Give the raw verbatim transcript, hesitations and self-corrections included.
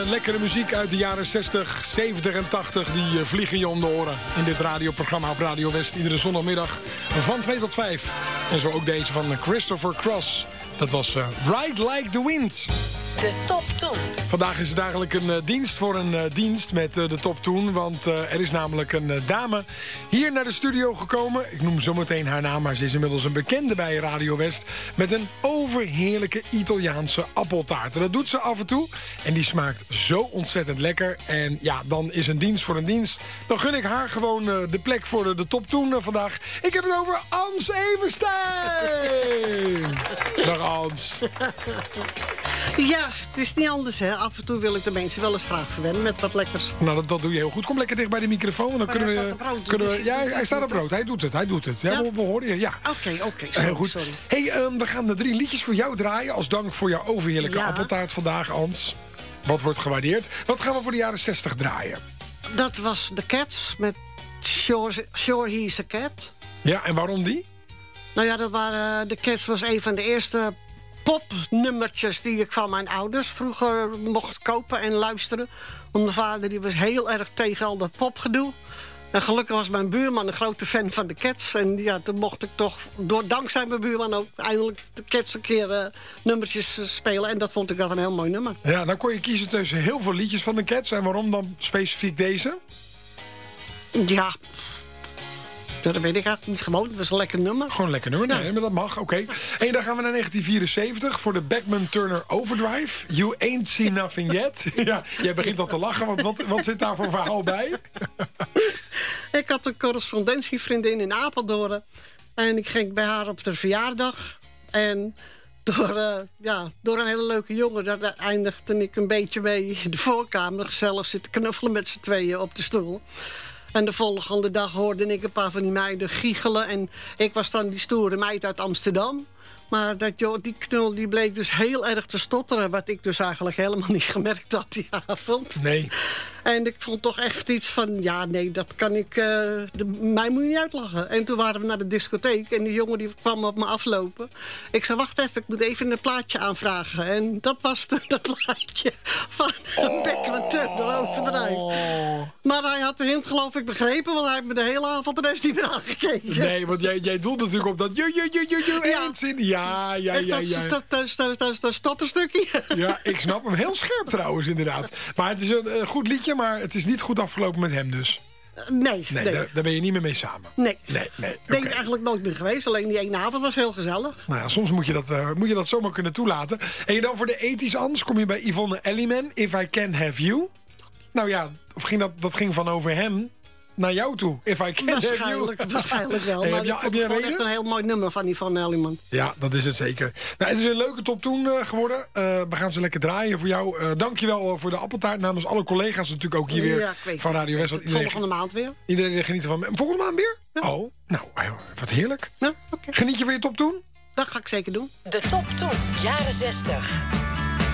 Lekkere muziek uit de jaren zestig, zeventig en tachtig... die uh, vliegen je om de oren in dit radioprogramma op Radio West. Iedere zondagmiddag van twee tot vijf. En zo ook deze van Christopher Cross. Dat was uh, Ride Like the Wind. De Top Toen. Vandaag is het eigenlijk een uh, dienst voor een uh, dienst met uh, de Top Toen. Want uh, er is namelijk een uh, dame hier naar de studio gekomen. Ik noem zometeen haar naam, maar ze is inmiddels een bekende bij Radio West. Met een overheerlijke Italiaanse appeltaart. En dat doet ze af en toe. En die smaakt zo ontzettend lekker. En ja, dan is een dienst voor een dienst. Dan gun ik haar gewoon uh, de plek voor de, de Top Toen uh, vandaag. Ik heb het over Ans Everstein. Dag Ans. Ja, het is niet anders, hè. Af en toe wil ik de mensen wel eens graag verwennen met wat lekkers. Nou, dat, dat doe je heel goed. Kom lekker dicht bij de microfoon. Dan maar kunnen hij we, staat op brood, kunnen dus we, ja, hij staat op brood. Hij doet het, hij doet het. Ja, Ja? We, we horen je, ja. Oké, oké, okay, sorry, heel goed. sorry. Hey, um, we gaan de drie liedjes voor jou draaien. Als dank voor jouw overheerlijke Ja. appeltaart vandaag, Ans. Wat wordt gewaardeerd? Wat gaan we voor de jaren zestig draaien? Dat was The Cats met Sure, sure He's a Cat. Ja, en waarom die? Nou ja, dat waren, The Cats was een van de eerste popnummertjes die ik van mijn ouders vroeger mocht kopen en luisteren. Want mijn vader die was heel erg tegen al dat popgedoe. En gelukkig was mijn buurman een grote fan van de Cats. En ja, toen mocht ik toch, door, dankzij mijn buurman ook, eindelijk de Cats een keer uh, nummertjes uh, spelen. En dat vond ik dat een heel mooi nummer. Ja, dan kon je kiezen tussen heel veel liedjes van de Cats. En waarom dan specifiek deze? Ja, dat weet ik eigenlijk niet. Gewoon, het was een lekker nummer. Gewoon een lekker nummer, nee, maar dat mag, oké. Okay. En dan gaan we naar negentien vierenzeventig voor de Beckman Turner Overdrive. You Ain't Seen Nothing Yet. Ja, jij begint al te lachen, want wat, wat zit daar voor verhaal bij? Ik had een correspondentievriendin in Apeldoorn. En ik ging bij haar op de verjaardag. En door, uh, ja, door een hele leuke jongen, daar eindigde ik een beetje mee in de voorkamer. Gezellig zitten knuffelen met z'n tweeën op de stoel. En de volgende dag hoorde ik een paar van die meiden giechelen. En ik was dan die stoere meid uit Amsterdam. Maar dat, joh, die knul die bleek dus heel erg te stotteren. Wat ik dus eigenlijk helemaal niet gemerkt had die avond. Nee. En ik vond toch echt iets van, ja nee, dat kan ik, uh, de, mij moet je niet uitlachen. En toen waren we naar de discotheek en die jongen die kwam op me aflopen. Ik zei, wacht even, ik moet even een plaatje aanvragen. En dat was de, dat plaatje van oh. Beckman Turner Overdrive. Maar hij had de hint geloof ik begrepen, want hij heeft me de hele avond de rest niet meer aangekeken. Nee, want jij, jij doelt natuurlijk op dat je, je, je, je, je, Ja. eens in. Ja, ja, ja, ja. Dat, dat, dat, dat, dat stottenstukje. Ja, ik snap hem. Heel scherp trouwens, inderdaad. Maar het is een, een goed liedje, maar het is niet goed afgelopen met hem dus. Nee, Nee, nee. Daar, daar ben je niet meer mee samen. Nee. Nee, nee. Ben oké. ik eigenlijk nooit meer geweest. Alleen die ene avond was heel gezellig. Nou ja, soms moet je, dat, uh, moet je dat zomaar kunnen toelaten. En je dan voor de ethisch anders kom je bij Yvonne Elliman. If I Can Have You. Nou ja, of ging dat, dat ging van over hem naar jou toe. If I Can Have You. Waarschijnlijk, waarschijnlijk wel. Hey, maar heb je, ik heb vond je een het gewoon reden? echt een heel mooi nummer van die van Elliman. Ja, dat is het zeker. Nou, het is een leuke top toen uh, geworden. Uh, we gaan ze lekker draaien voor jou. Uh, dankjewel voor de appeltaart namens alle collega's natuurlijk ook hier weer Ja, ik weet van het. Radio West. Want iedereen, Volgende maand weer. iedereen geniet ervan. Volgende maand weer? Ja. Oh, nou, wat heerlijk. Ja, oké. Geniet je van je top toen? Dat ga ik zeker doen. De Top Toen, jaren zestig.